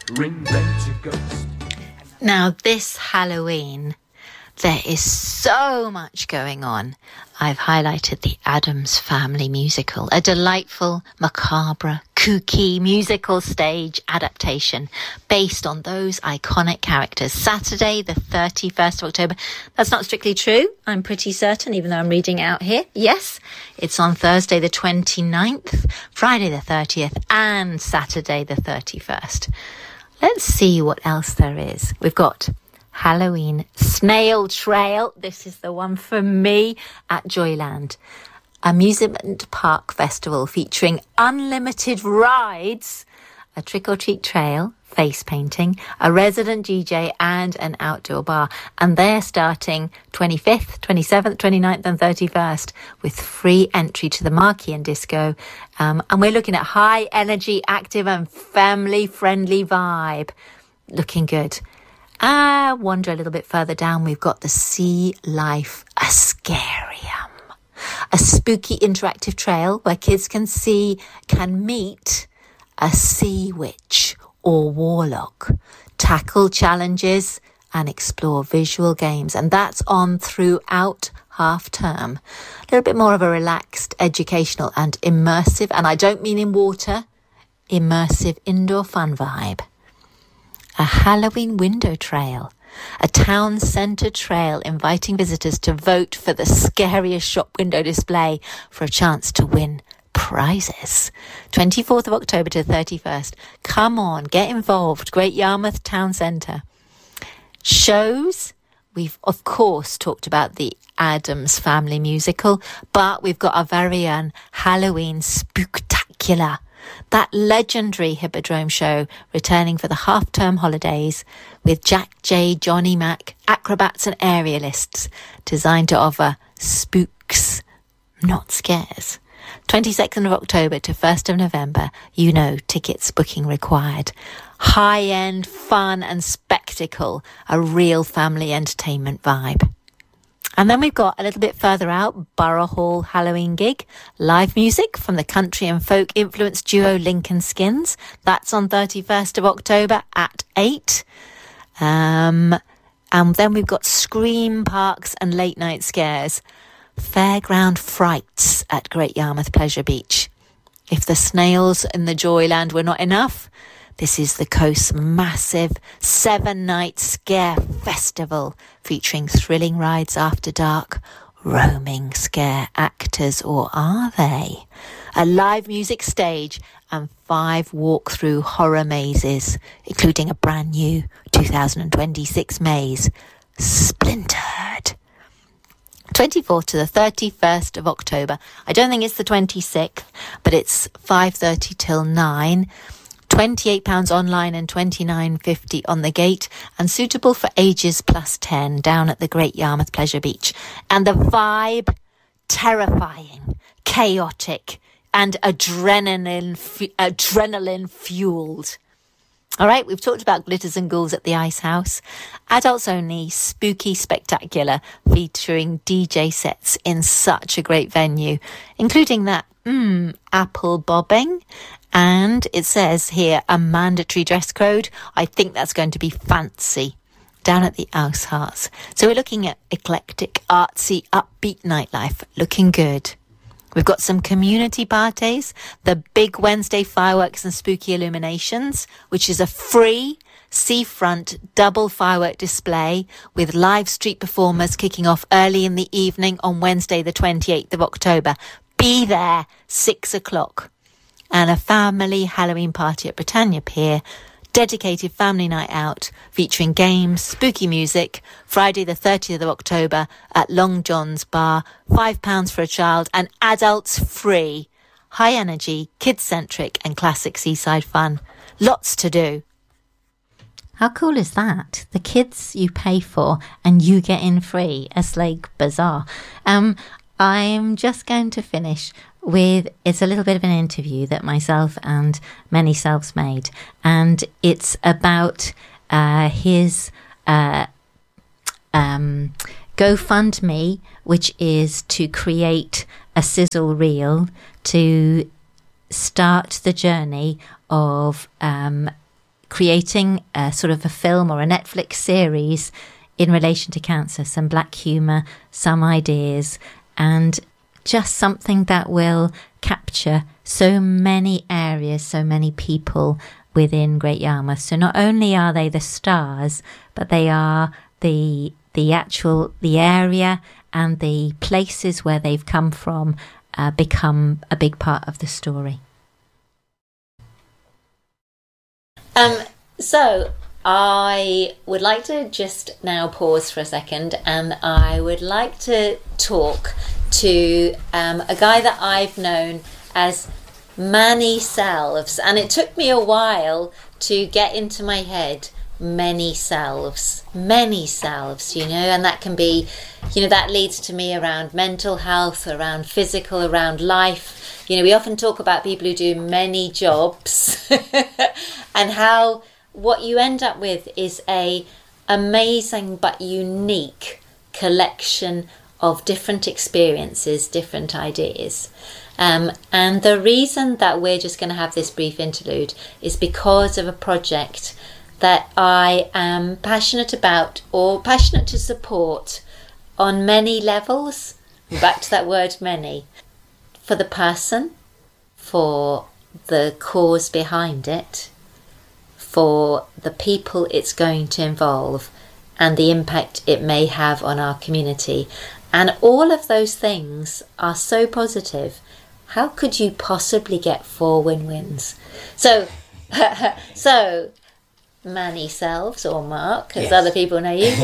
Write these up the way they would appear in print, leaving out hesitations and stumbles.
Ring rent a ghost. Now, this Halloween, there is so much going on. I've highlighted the Addams Family musical, a delightful, macabre, kooky musical stage adaptation based on those iconic characters. Saturday, the 31st of October. That's not strictly true, I'm pretty certain, even though I'm reading it out here. Yes, it's on Thursday, the 29th, Friday, the 30th, and Saturday, the 31st. Let's see what else there is. We've got Halloween Snail Trail. This is the one for me at Joyland. Amusement Park Festival featuring unlimited rides, a trick-or-treat trail, face painting, a resident DJ and an outdoor bar. And they're starting 25th, 27th, 29th and 31st with free entry to the Marquee and Disco. And we're looking at high energy, active and family-friendly vibe. Looking good. Wander a little bit further down, we've got the Sea Life Ascarium, a spooky interactive trail where kids can meet a sea witch or warlock, tackle challenges and explore visual games. And that's on throughout half term. A little bit more of a relaxed, educational and immersive, and I don't mean in water, immersive indoor fun vibe. A Halloween window trail, a town centre trail inviting visitors to vote for the scariest shop window display for a chance to win prizes. 24th of October to 31st. Come on, get involved. Great Yarmouth Town Centre. Shows. We've, of course, talked about the Addams Family musical, but we've got our very own Halloween Spooktacular. That legendary Hippodrome show returning for the half-term holidays with Jack J, Johnny Mac, acrobats and aerialists designed to offer spooks, not scares. 22nd of October to 1st of November, tickets booking required. High-end fun and spectacle, a real family entertainment vibe. And then we've got a little bit further out, Borough Hall Halloween gig, live music from the country and folk influenced duo Lincoln Skins. That's on 31st of October at 8. And then we've got Scream Parks and Late Night Scares. Fairground Frights at Great Yarmouth Pleasure Beach. If the snails in the Joyland were not enough, this is the coast's massive 7-night scare festival featuring thrilling rides after dark, roaming scare actors, or are they? A live music stage and 5 walk-through horror mazes, including a brand new 2026 maze, Splintered. 24th to the 31st of October. I don't think it's the 26th, but it's 5:30 till 9. £28 online and £29.50 on the gate, and suitable for ages plus 10 down at the Great Yarmouth Pleasure Beach. And the vibe, terrifying, chaotic and adrenaline fueled. All right, we've talked about Glitters and Ghouls at the Ice House. Adults only, spooky spectacular, featuring DJ sets in such a great venue, including that apple bobbing. And it says here a mandatory dress code. I think that's going to be fancy down at the Ice Hearts. So we're looking at eclectic, artsy, upbeat nightlife. Looking good. We've got some community parties, the Big Wednesday fireworks and spooky illuminations, which is a free seafront double firework display with live street performers kicking off early in the evening on Wednesday, the 28th of October. Be there, 6 o'clock. And a family Halloween party at Britannia Pier, dedicated family night out featuring games, spooky music, Friday the 30th of October at Long John's Bar, £5 for a child and adults free. High energy, kids-centric and classic seaside fun. Lots to do. How cool is that? The kids you pay for and you get in free. It's like bizarre. I'm just going to finish with, it's a little bit of an interview that myself and Many Selves made, and it's about his GoFundMe, which is to create a sizzle reel to start the journey of creating a sort of a film or a Netflix series in relation to cancer, some black humour, some ideas, and just something that will capture so many areas, so many people within Great Yarmouth. So not only are they the stars, but they are the area and the places where they've come from become a big part of the story. So I would like to just now pause for a second, and I would like to talk to a guy that I've known as Many Selves, and it took me a while to get into my head many selves, and that can be, that leads to me around mental health, around physical, around life. We often talk about people who do many jobs and how what you end up with is a amazing but unique collection of different experiences, different ideas. And the reason that we're just going to have this brief interlude is because of a project that I am passionate about, or passionate to support on many levels. Back to that word many. For the person, for the cause behind it, for the people it's going to involve, and the impact it may have on our community. And all of those things are so positive. How could you possibly get 4 win-wins? So Many Selves, or Mark, as other people know you.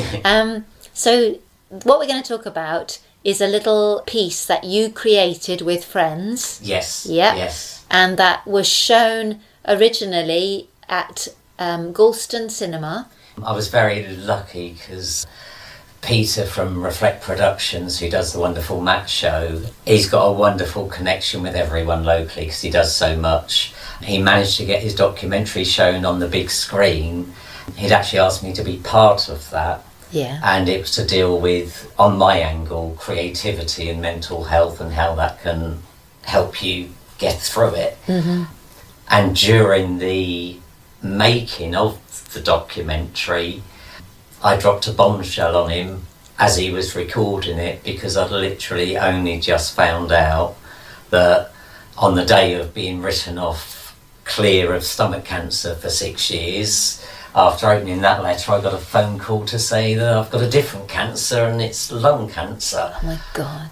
So what we're going to talk about is a little piece that you created with friends. Yes. Yeah. Yes. And that was shown originally at Galston Cinema. I was very lucky because Peter from Reflect Productions, who does the wonderful Matt show, he's got a wonderful connection with everyone locally because he does so much. He managed to get his documentary shown on the big screen. He'd actually asked me to be part of that. Yeah. And it was to deal with, on my angle, creativity and mental health and how that can help you get through it. Mm-hmm. And during the making of the documentary, I dropped a bombshell on him as he was recording it, because I'd literally only just found out that on the day of being written off clear of stomach cancer for 6 years, after opening that letter, I got a phone call to say that I've got a different cancer and it's lung cancer. Oh my God.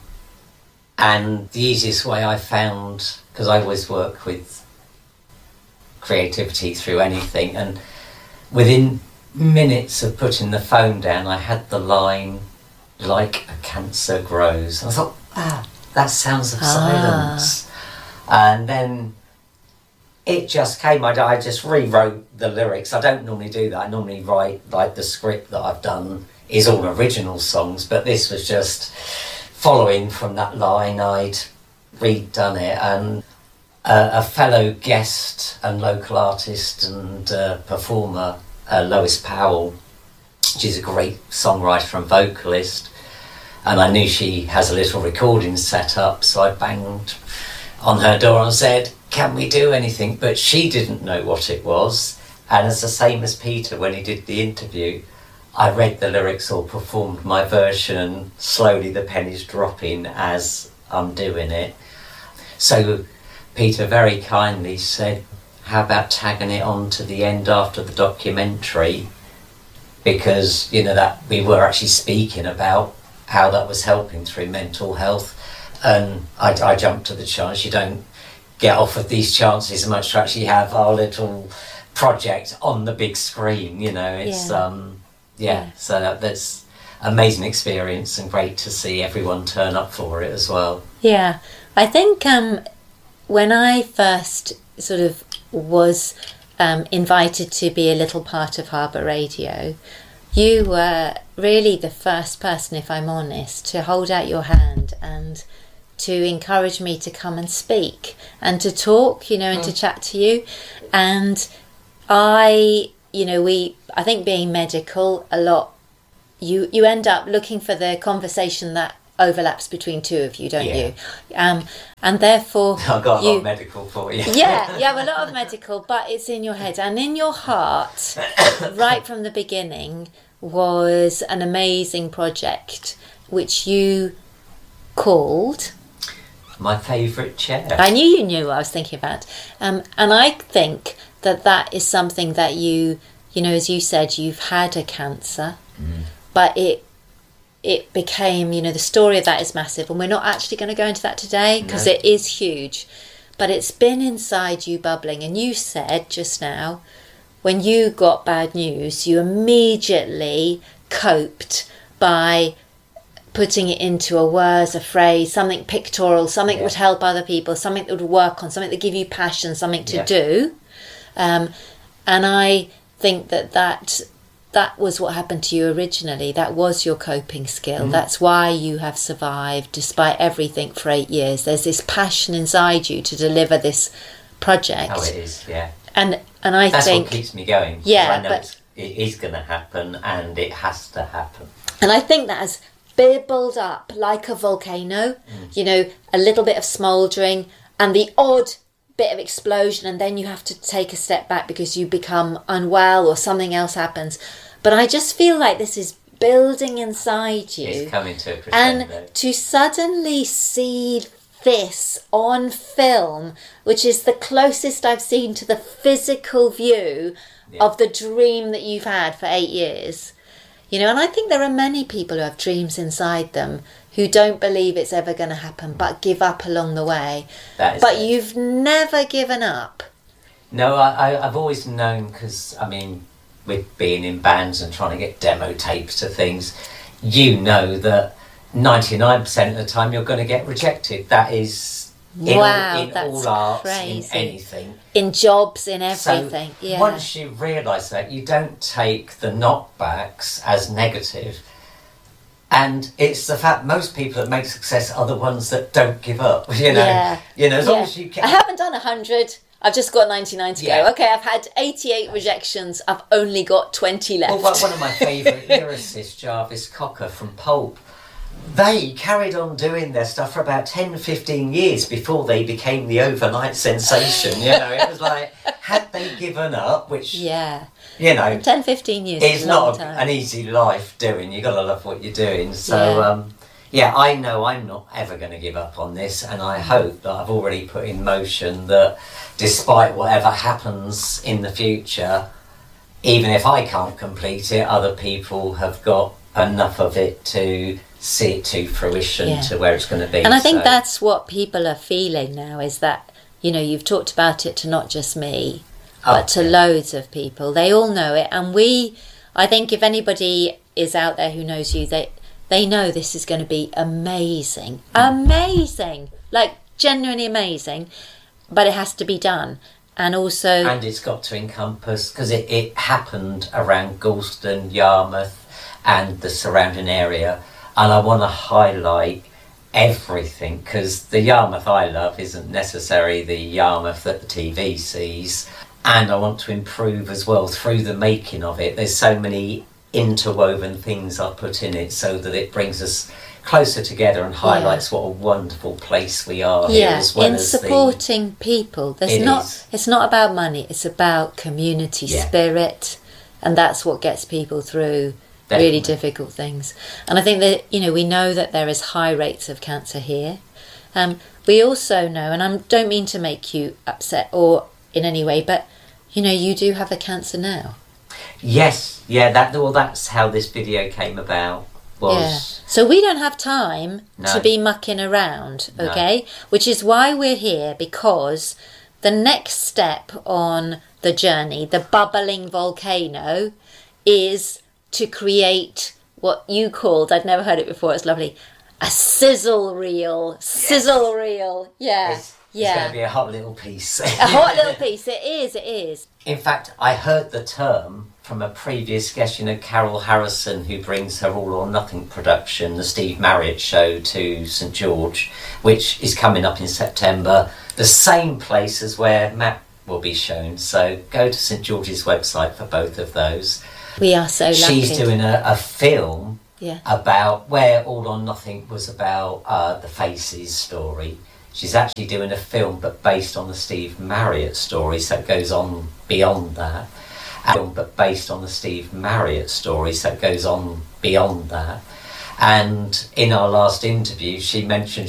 And the easiest way I found, because I always work with creativity through anything, and within minutes of putting the phone down, I had the line, "Like a cancer grows." And I thought, that sounds of silence. And then it just came. I just rewrote the lyrics. I don't normally do that. I normally write, like, the script that I've done is all original songs, but this was just following from that line. I'd redone it, and a fellow guest and local artist and performer, Lois Powell, she's a great songwriter and vocalist, and I knew she has a little recording set up, so I banged on her door and said, "Can we do anything?" But she didn't know what it was, and it's the same as Peter when he did the interview. I read the lyrics or performed my version, slowly the pennies dropping as I'm doing it. So Peter very kindly said, "How about tagging it on to the end after the documentary?" Because, that we were actually speaking about how that was helping through mental health. And I jumped to the chance. You don't get offered these chances much to actually have our little project on the big screen, It's, so that's amazing experience and great to see everyone turn up for it as well. Yeah, I think when I first sort of was invited to be a little part of Harbour Radio, you were really the first person, if I'm honest, to hold out your hand and to encourage me to come and speak and to talk, and to chat to you. And I think being medical a lot, you end up looking for the conversation that overlaps between two of you, don't Yeah. you? And therefore I've got a lot of medical for you. yeah, you have a lot of medical, but it's in your head and in your heart. Right from the beginning was an amazing project which you called My favourite chair. I knew what I was thinking about. And I think that is something that you know, as you said, you've had a cancer, but it became, you know, the story of that is massive, and we're not actually going to go into that today because it is huge, but it's been inside you bubbling. And you said just now, when you got bad news, you immediately coped by putting it into a word, a phrase, something pictorial, something that would help other people, something that would work on, something that give you passion, something to do. And I think that was what happened to you originally. That was your coping skill. That's why you have survived despite everything for 8 years. There's this passion inside you to deliver this project. Oh, it is, yeah. And I That's think what keeps me going. Yeah, I know but it is going to happen, and it has to happen. And I think that has bubbled up like a volcano, you know, a little bit of smouldering and the odd bit of explosion, and then you have to take a step back because you become unwell or something else happens. But I just feel like this is building inside you. It's coming to a crescendo. And to suddenly see this on film, which is the closest I've seen to the physical view of the dream that you've had for 8 years. You know, and I think there are many people who have dreams inside them who don't believe it's ever going to happen, but give up along the way. But you've never given up. No, I've always known, because, I mean, with being in bands and trying to get demo tapes to things, you know that 99% of the time you're going to get rejected. That is in all arts, crazy. In anything. In jobs, in everything. So once you realise that, you don't take the knockbacks as negative. And it's the fact most people that make success are the ones that don't give up. You know, as long as you can. I haven't done 100. I've just got 99 to go. Okay, I've had 88 rejections. I've only got 20 left. Well, one of my favourite lyricists, Jarvis Cocker from Pulp, they carried on doing their stuff for about 10, 15 years before they became the overnight sensation. You know, it was like, had they given up, which, you know, 10, 15 years is a long not time. an easy life doing. You've got to love what you're doing. So, I know I'm not ever going to give up on this, and I hope that I've already put in motion that despite whatever happens in the future, even if I can't complete it, other people have got enough of it to see it to fruition to where it's going to be. And I think that's what people are feeling now, is that, you know, you've talked about it to not just me, but to loads of people. They all know it. And I think if anybody is out there who knows you, they know this is going to be amazing. Amazing! Like, genuinely amazing. But it has to be done. And also... And it's got to encompass, because it happened around Galston, Yarmouth and the surrounding area. And I want to highlight everything, because the Yarmouth I love isn't necessarily the Yarmouth that the TV sees. And I want to improve as well through the making of it. There's so many interwoven things I put in it so that it brings us closer together and highlights what a wonderful place we are here, as well as supporting people. It's not about money, it's about community spirit, and that's what gets people through really difficult things. And I think that, you know, we know that there is high rates of cancer here. We also know, and I don't mean to make you upset or in any way, but, you know, you do have a cancer now. Yes, that's how this video came about. So we don't have time to be mucking around, okay? Which is why we're here, because the next step on the journey, the bubbling volcano, is to create what you called, I'd never heard it before, it's lovely, a sizzle reel. Sizzle reel, It's going to be a hot little piece. A hot little piece, it is. In fact, I heard the term from a previous guest, you know, Carol Harrison, who brings her All or Nothing production, the Steve Marriott show, to St George, which is coming up in September, the same place as where Matt will be shown. So go to St George's website for both of those. We are so lucky. She's doing a film about where All or Nothing was about the Faces story. She's actually doing a film, but based on the Steve Marriott story, so it goes on beyond that. But based on the Steve Marriott story, so it goes on beyond that. And in our last interview, she mentioned